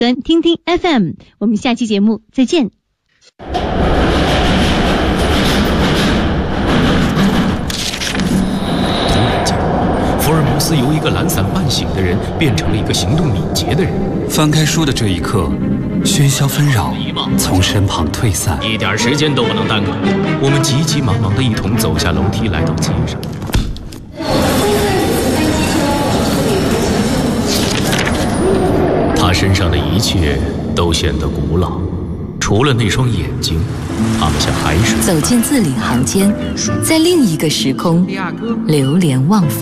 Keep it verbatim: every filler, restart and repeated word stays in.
听听 F M， 我们下期节目再见。 福尔摩斯由一个懒散半醒的人变成了一个行动敏捷的人。 翻开书的这一刻，喧嚣纷扰从身旁退散， 一点时间都不能耽搁。我们急急忙忙地一同走下楼梯，来到街上。他身上的一切都显得古老，除了那双眼睛，它们像海水。 走进字里行间，在另一个时空流连忘返。